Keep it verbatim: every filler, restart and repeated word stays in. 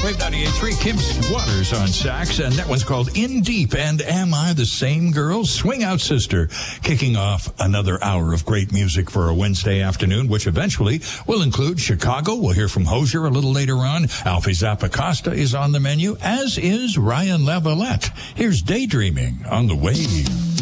Wave ninety-eight point three, Kim Waters on sax, and that one's called In Deep and Am I the Same Girl? Swing Out Sister, kicking off another hour of great music for a Wednesday afternoon, which eventually will include Chicago. We'll hear from Hozier a little later on. Alfie Zappacosta is on the menu, as is Ryan Lavalette. Here's Daydreaming on the Wave.